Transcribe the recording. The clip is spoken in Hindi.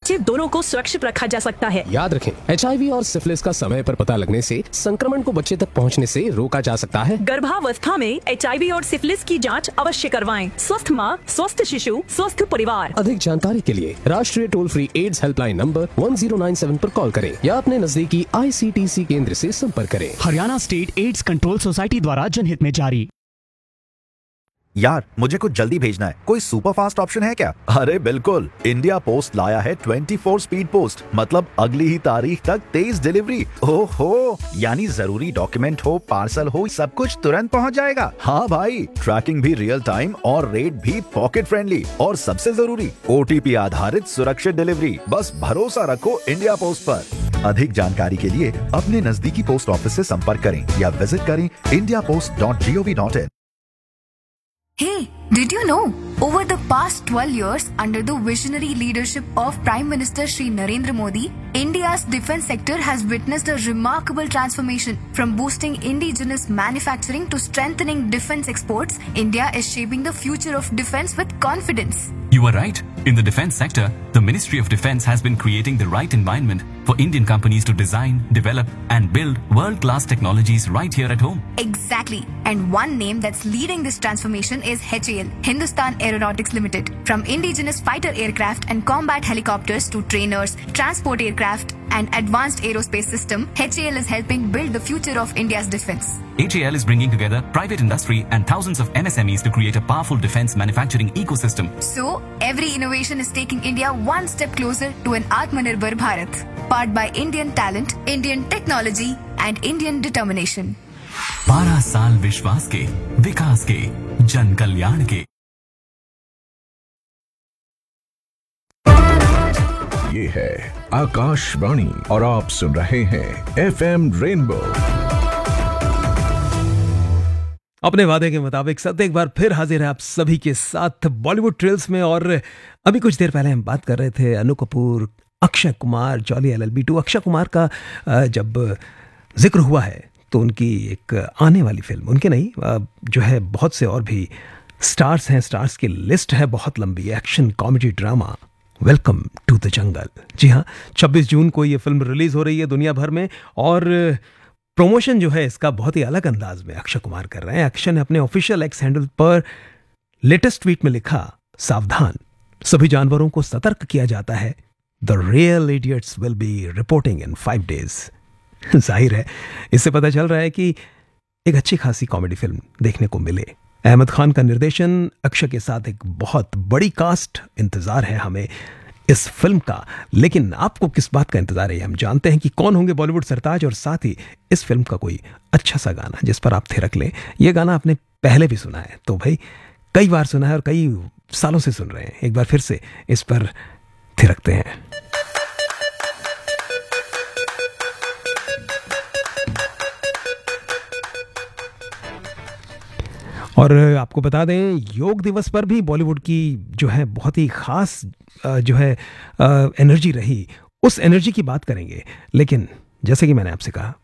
बच्चे दोनों को सुरक्षित रखा जा सकता है। याद रखें, HIV और सिफिलिस का समय पर पता लगने से संक्रमण को बच्चे तक पहुंचने से रोका जा सकता है। गर्भावस्था में HIV और सिफिलिस की जांच अवश्य करवाएं। स्वस्थ माँ, स्वस्थ शिशु, स्वस्थ परिवार। अधिक जानकारी के लिए राष्ट्रीय toll free ads helpline number 1097 पर कॉल करें या अपने नजदीकी ICTC केंद्र से संपर्क करें। Haryana state AIDS control society द्वारा जनहित में जारी। यार, मुझे कुछ जल्दी भेजना है, कोई सुपर फास्ट ऑप्शन है क्या? अरे बिल्कुल, इंडिया पोस्ट लाया है 24 स्पीड पोस्ट, मतलब अगली ही तारीख तक तेज डिलीवरी। ओहो, यानी जरूरी डॉक्यूमेंट हो, पार्सल हो, सब कुछ तुरंत पहुंच जाएगा। हाँ भाई, ट्रैकिंग भी रियल टाइम और रेट भी पॉकेट फ्रेंडली, और सबसे जरूरी OTP आधारित सुरक्षित डिलीवरी। बस भरोसा रखो इंडिया पोस्ट पर। अधिक जानकारी के लिए अपने नजदीकी पोस्ट ऑफिस से संपर्क करें या विजिट करें indiapost.gov.in। Hey, did you know? Over the past 12 years, under the visionary leadership of Prime Minister Shri Narendra Modi, India's defense sector has witnessed a remarkable transformation. From boosting indigenous manufacturing to strengthening defense exports, India is shaping the future of defense with confidence. You are right. In the defense sector, the Ministry of Defense has been creating the right environment for Indian companies to design, develop and build world-class technologies right here at home. Exactly. And one name that's leading this transformation is HAL, Hindustan Aeronautics Limited. From indigenous fighter aircraft and combat helicopters to trainers, transport aircraft and advanced aerospace system, HAL is helping build the future of India's defense. HAL is bringing together private industry and thousands of MSMEs to create a powerful defense manufacturing ecosystem. So, every innovation is taking India one step closer to an Atmanirbhar Bharat, powered by Indian talent, Indian technology and Indian determination. 12 साल विश्वास के, विकास के, जन कल्याण के। ये है आकाशवाणी और आप सुन रहे हैं FM रेनबो। अपने वादे के मुताबिक सत्य एक बार फिर हाजिर है आप सभी के साथ बॉलीवुड ट्रेल्स में। और अभी कुछ देर पहले हम बात कर रहे थे अनु कपूर, अक्षय कुमार, जॉली LLB 2। अक्षय कुमार का जब जिक्र हुआ है तो उनकी एक आने वाली फिल्म, उनके नहीं जो है बहुत से और भी स्टार्स हैं, स्टार्स की लिस्ट है बहुत लंबी। Action comedy drama welcome to the jungle. जी हाँ, 26 जून को ये फिल्म रिलीज हो रही है दुनिया भर में और प्रमोशन जो है इसका बहुत ही अलग अंदाज में अक्षय कुमार कर रहे हैं। अक्षय ने अपने ऑफिशियल एक्स हैंडल पर लेटेस्ट ट्वीट में लिखा, सावधान, सभी जानवरों को सतर्क किया जाता है। The real idiots will be reporting in 5 days। जाहिर है, इससे पता चल रहा है कि एक अच्छी खासी कॉमेडी फिल्म देखने को मिले। अहमद खान का निर्देशन, अक्षय के साथ एक बहुत बड़ी कास्ट, इंतजार है हमें इस फिल्म का। लेकिन आपको किस बात का इंतजार है हम जानते हैं कि कौन होंगे बॉलीवुड सरताज, और साथ ही इस फिल्म का कोई अच्छा सा गाना जिस पर आप थिरक लें। यह गाना आपने पहले भी सुना है, तो भाई कई बार सुना है और कई सालों से सुन रहे हैं, एक बार फिर से इस पर थिरकते हैं। और आपको बता दें, योग दिवस पर भी बॉलीवुड की जो है बहुत ही खास जो है एनर्जी रही। उस एनर्जी की बात करेंगे, लेकिन जैसे कि मैंने आपसे कहा,